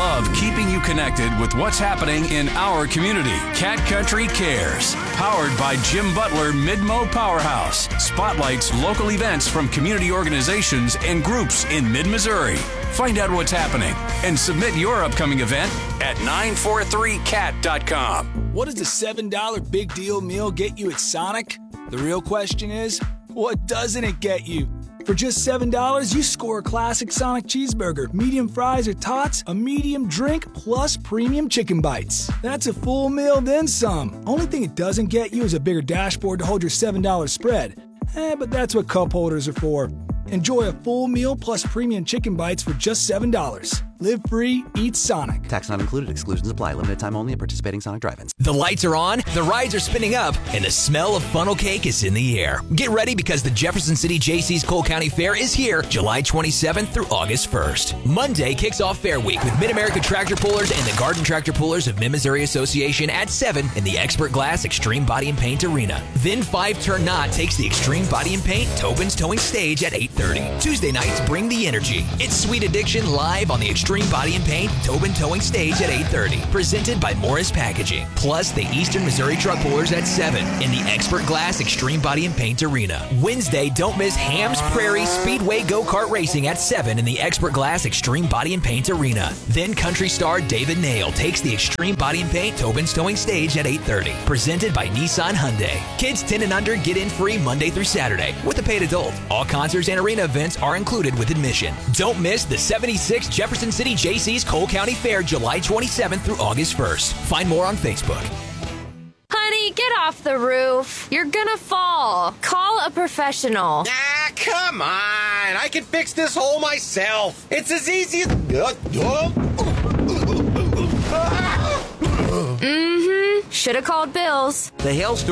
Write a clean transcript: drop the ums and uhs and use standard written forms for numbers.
love keeping you connected with what's happening in our community. Cat Country Cares, powered by Jim Butler Mid-Mo Powerhouse, spotlights local events from community organizations and groups in mid-Missouri. Find out what's happening and submit your upcoming event at 943cat.com. What does the $7 big deal meal get you at Sonic? The real question is, what doesn't it get you? For just $7, you score a classic Sonic cheeseburger, medium fries or tots, a medium drink, plus premium chicken bites. That's a full meal, then some. Only thing it doesn't get you is a bigger dashboard to hold your $7 spread. But that's what cup holders are for. Enjoy a full meal plus premium chicken bites for just $7. Live free, eat Sonic. Tax not included. Exclusions apply. Limited time only at participating Sonic drive-ins. The lights are on, the rides are spinning up, and the smell of funnel cake is in the air. Get ready because the Jefferson City Jaycees Cole County Fair is here July 27th through August 1st. Monday kicks off Fair Week with Mid-America Tractor Pullers and the Garden Tractor Pullers of Mid-Missouri Association at 7 in the Expert Glass Extreme Body and Paint Arena. Then 5 Turn Knot takes the Extreme Body and Paint Tobin's Towing Stage at 8:30. Tuesday nights bring the energy. It's Sweet Addiction live on the Extreme Body and Paint Tobin Towing Stage at 8:30. Presented by Morris Packaging. Plus the Eastern Missouri Truck Pullers at 7 in the Expert Glass Extreme Body and Paint Arena. Wednesday, don't miss Hams Prairie Speedway Go-Kart Racing at 7 in the Expert Glass Extreme Body and Paint Arena. Then country star David Nail takes the Extreme Body and Paint Tobin's Towing Stage at 8:30. Presented by Nissan Hyundai. Kids 10 and under get in free Monday through Saturday with a paid adult. All concerts and arena events are included with admission. Don't miss the 76th Jefferson City Jaycees Cole County Fair July 27th through August 1st. Find more on Facebook. Honey, get off the roof. You're gonna fall. Call a professional. Ah, come on. I can fix this hole myself. It's as easy as... Should've called Bill's. The hailstorm